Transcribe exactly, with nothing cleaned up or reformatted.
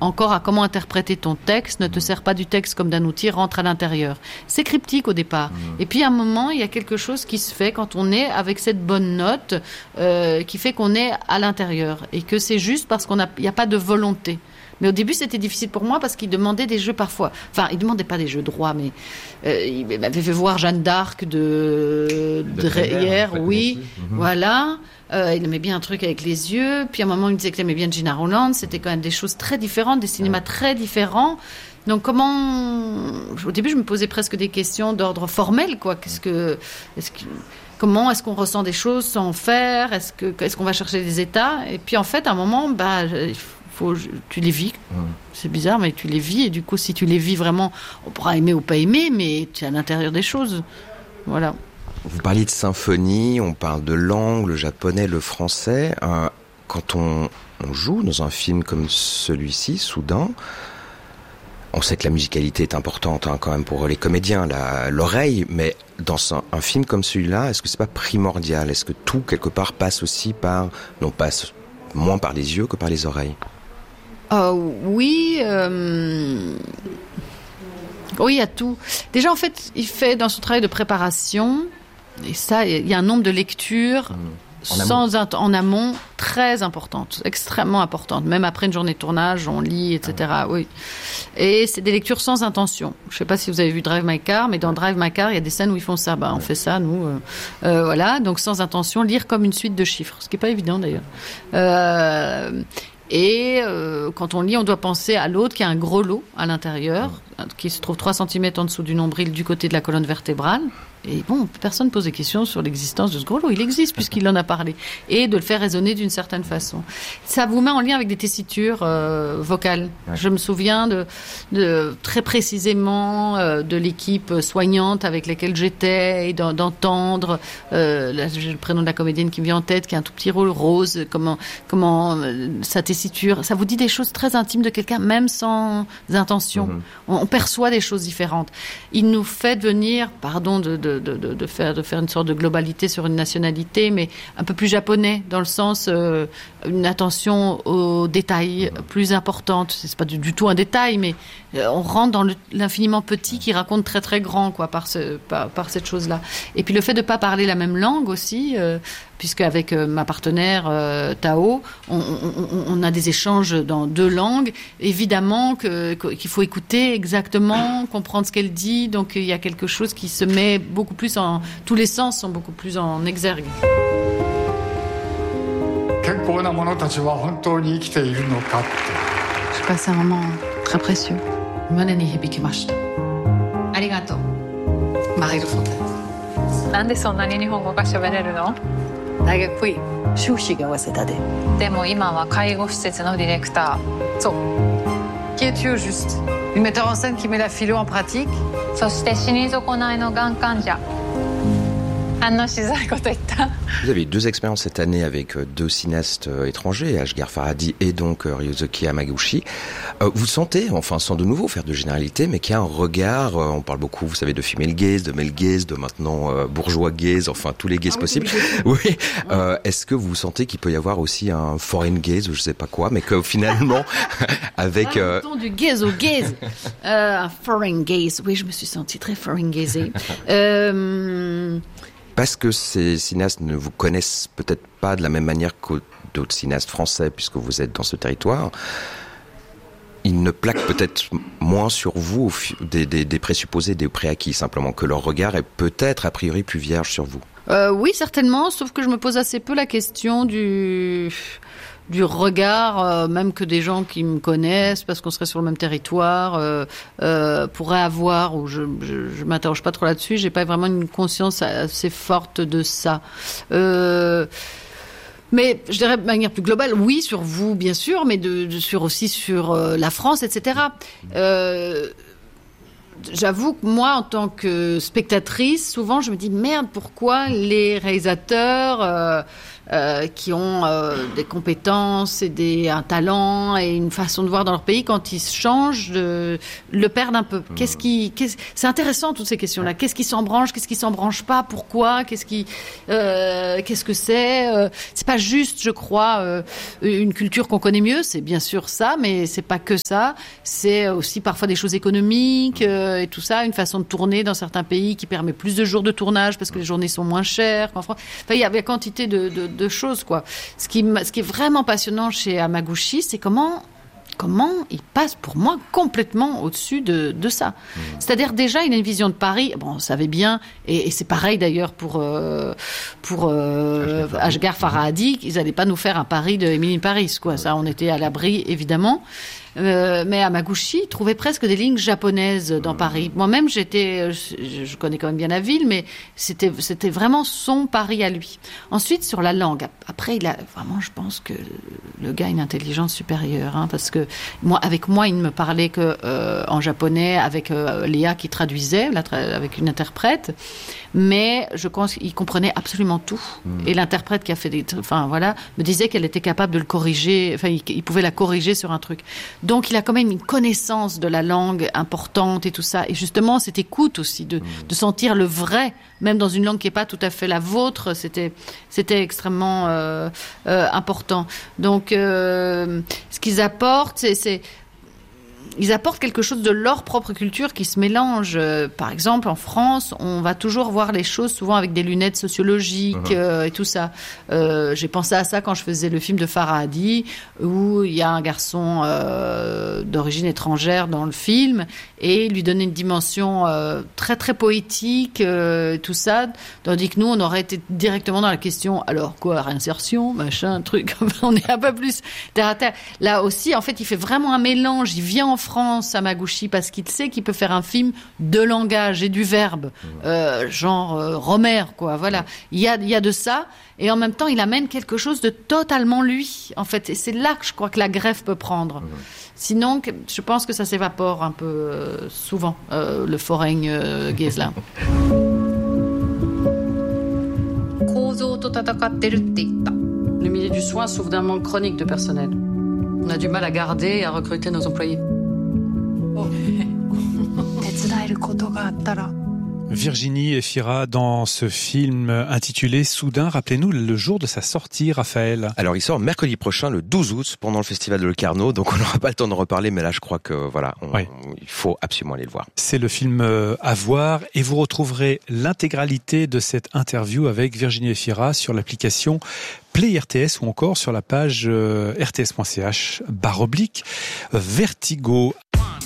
encore à comment interpréter ton texte, ne te sers pas du texte comme d'un outil, rentre à l'intérieur. C'est cryptique au départ. Mmh. Et puis à un moment, il y a quelque chose qui se fait quand on est avec cette bonne note euh, qui fait qu'on est à l'intérieur et que c'est juste parce qu'il n'y a pas de volonté. Mais au début, c'était difficile pour moi parce qu'il demandait des jeux parfois. Enfin, il demandait pas des jeux droits, mais euh, il m'avait fait voir Jeanne d'Arc de, de Dreyer, oui, mm-hmm. voilà. Euh, il aimait bien un truc avec les yeux. Puis à un moment, il me disait qu'il aimait bien Gina Rowlands. C'était quand même des choses très différentes, des cinémas ouais. très différents. Donc comment... Au début, je me posais presque des questions d'ordre formel, quoi. Qu'est-ce que... Est-ce que... Comment est-ce qu'on ressent des choses sans en faire ? Est-ce que est-ce qu'on va chercher des états ? Et puis en fait, à un moment, bah, faut, tu les vis. Mmh. C'est bizarre, mais tu les vis. Et du coup, si tu les vis vraiment, on pourra aimer ou pas aimer, mais tu es à l'intérieur des choses. Voilà. Vous parliez de symphonie, on parle de langue, le japonais, le français. Euh, quand on, on joue dans un film comme celui-ci, Soudain, on sait que la musicalité est importante hein, quand même pour les comédiens, la, l'oreille, mais dans un, un film comme celui-là, est-ce que c'est pas primordial ? Est-ce que tout, quelque part, passe aussi par, non passe moins par les yeux que par les oreilles ? euh, Oui, euh... oui, il y a tout. Déjà, en fait, il fait dans son travail de préparation, et ça, il y a un nombre de lectures... Mmh. En sans amont. en amont, très importante, extrêmement importante. Même après une journée de tournage, on lit, et cetera. Ah oui. Et c'est des lectures sans intention. Je ne sais pas si vous avez vu Drive My Car, mais dans Drive My Car, il y a des scènes où ils font ça. Ben, on fait ça, nous. Euh, euh, voilà. Donc sans intention, lire comme une suite de chiffres, ce qui n'est pas évident d'ailleurs. Euh, et euh, quand on lit, on doit penser à l'autre qui a un gros lot à l'intérieur, qui se trouve trois centimètres en dessous du nombril du côté de la colonne vertébrale. Et bon, personne ne pose des questions sur l'existence de ce gros lot. Il existe puisqu'il en a parlé. Et de le faire résonner d'une certaine façon. Ça vous met en lien avec des tessitures euh, vocales. Ouais. Je me souviens de, de très précisément euh, de l'équipe soignante avec laquelle j'étais et d'entendre euh, là, j'ai le prénom de la comédienne qui me vient en tête, qui a un tout petit rôle rose, comment, comment euh, sa tessiture. Ça vous dit des choses très intimes de quelqu'un, même sans intention. Mm-hmm. On, on perçoit des choses différentes. Il nous fait devenir, pardon de, de De, de, de, faire, de faire une sorte de globalité sur une nationalité, mais un peu plus japonais, dans le sens euh, une attention aux détails plus importante. C'est pas du, du tout un détail, mais euh, on rentre dans le, l'infiniment petit qui raconte très très grand, quoi, par, ce, par, par cette chose-là. Et puis le fait de ne pas parler la même langue aussi, euh, puisque avec euh, ma partenaire euh, Tao, on, on, on a des échanges dans deux langues. Évidemment que, qu'il faut écouter exactement, comprendre ce qu'elle dit. Donc il y a quelque chose qui se met beaucoup plus en... Tous les sens sont beaucoup plus en exergue. Je passe un moment très précieux. Arigato. Marie Le Fontaine. なんでそんなに日本語が喋れるの？ 大学来い。修士が早稲田で。 でも今は介護施設のディレクター。 そう。Qui es-tu au juste? Une metteur en scène qui met la philo en pratique? そして死に損ないのがん患者。反応しづらいこと言った。 Vous avez eu deux expériences cette année avec deux cinéastes étrangers, Ashghar Farhadi et donc Ryusuke Hamaguchi. Vous sentez, enfin sans de nouveau faire de généralité, mais qu'il y a un regard, on parle beaucoup, vous savez, de female gaze, de male gaze, de maintenant euh, bourgeois gaze, enfin tous les gazes ah, possibles. Oui, oui. Euh, est-ce que vous sentez qu'il peut y avoir aussi un foreign gaze, ou je sais pas quoi, mais que finalement, avec... Euh... Ah, du gaze au gaze. euh, un foreign gaze, oui, je me suis sentie très foreign gazée. euh... Parce que ces cinéastes ne vous connaissent peut-être pas de la même manière que d'autres cinéastes français, puisque vous êtes dans ce territoire, ils ne plaquent peut-être moins sur vous des, des, des présupposés, des préacquis, simplement que leur regard est peut-être a priori plus vierge sur vous. Euh, oui, certainement, sauf que je me pose assez peu la question du... du regard, euh, même que des gens qui me connaissent, parce qu'on serait sur le même territoire, euh, euh, pourraient avoir, ou je, je, je m'interroge pas trop là-dessus, j'ai pas vraiment une conscience assez forte de ça. Euh, mais je dirais de manière plus globale, oui, sur vous, bien sûr, mais de, de sur aussi sur euh, la France, et cetera. Euh, J'avoue que moi, en tant que spectatrice, souvent je me dis merde, pourquoi les réalisateurs euh, euh, qui ont euh, des compétences et des, un talent et une façon de voir dans leur pays, quand ils changent, de, le perdent un peu. Qu'est-ce qui, qu'est-ce, c'est intéressant toutes ces questions-là. Qu'est-ce qui s'embranche, qu'est-ce qui s'embranche pas, pourquoi, qu'est-ce qui, euh, qu'est-ce que c'est euh, C'est pas juste, je crois, euh, une culture qu'on connaît mieux. C'est bien sûr ça, mais c'est pas que ça. C'est aussi parfois des choses économiques euh, et tout ça, une façon de tourner dans certains pays qui permet plus de jours de tournage parce que les journées sont moins chères qu'en France. Enfin, il y avait quantité de, de, de choses, quoi. Ce qui, ce qui est vraiment passionnant chez Hamaguchi, c'est comment comment il passe, pour moi, complètement au-dessus de, de ça. Mmh. C'est-à-dire, déjà, il a une vision de Paris, bon, on savait bien, et, et c'est pareil d'ailleurs pour, euh, pour euh, Ashghar Farhadi, ils n'allaient pas nous faire un Paris de Emily in Paris, quoi. Ça, on était à l'abri, évidemment. Euh, mais Hamaguchi trouvait presque des lignes japonaises dans Paris. Moi-même, j'étais, je, je connais quand même bien la ville, mais c'était, c'était vraiment son Paris à lui. Ensuite, sur la langue. Après, il a vraiment, je pense que le gars a une intelligence supérieure, hein, parce que moi, avec moi, il ne me parlait que euh, en japonais, avec euh, Léa qui traduisait, la tra- avec une interprète. Mais je pense qu'il comprenait absolument tout. Mmh. Et l'interprète qui a fait des, enfin voilà, me disait qu'elle était capable de le corriger. Enfin, il, il pouvait la corriger sur un truc. Donc, il a quand même une connaissance de la langue importante et tout ça. Et justement, cette écoute aussi, de, mmh. de sentir le vrai, même dans une langue qui n'est pas tout à fait la vôtre, c'était, c'était extrêmement euh, euh, important. Donc, euh, ce qu'ils apportent, c'est, c'est ils apportent quelque chose de leur propre culture qui se mélange. Par exemple, en France, on va toujours voir les choses souvent avec des lunettes sociologiques uh-huh. euh, et tout ça. Euh, j'ai pensé à ça quand je faisais le film de Farhadi, où il y a un garçon euh, d'origine étrangère dans le film, et il lui donnait une dimension euh, très très poétique, euh, tout ça, tandis que nous, on aurait été directement dans la question, alors quoi, réinsertion, machin, truc, on est un peu plus terre à terre. Là aussi, en fait, il fait vraiment un mélange, il vient en France, Hamaguchi, parce qu'il sait qu'il peut faire un film de langage et du verbe, euh, genre euh, Romer, quoi. Voilà, il y a, il y a de ça, et en même temps, il amène quelque chose de totalement lui, en fait. Et c'est là que je crois que la greffe peut prendre. Mmh. Sinon, je pense que ça s'évapore un peu euh, souvent, euh, le foreign euh, Ghezla. Le milieu du soin souffre d'un manque chronique de personnel. On a du mal à garder et à recruter nos employés. Virginie Efira, dans ce film intitulé Soudain, rappelez-nous le jour de sa sortie, Raphaël. Alors il sort mercredi prochain, le douze août, pendant le festival de Locarno, donc on n'aura pas le temps de reparler, mais là je crois que voilà, on, oui. on, il faut absolument aller le voir. C'est le film à voir, et vous retrouverez l'intégralité de cette interview avec Virginie Efira sur l'application Play R T S ou encore sur la page r t s point c h barre oblique Vertigo.